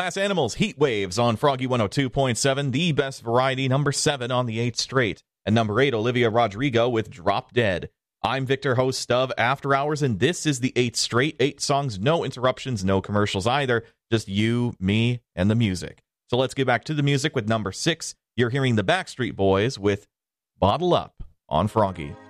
Glass Animals, Heat Waves on Froggy 102.7, the best variety, number 7 on the 8th straight. And number 8, Olivia Rodrigo with Drop Dead. I'm Victor, host of After Hours, and this is the 8th straight. 8 songs, no interruptions, no commercials either. Just you, me, and the music. So let's get back to the music with number 6. You're hearing the Backstreet Boys with Bottle Up on Froggy.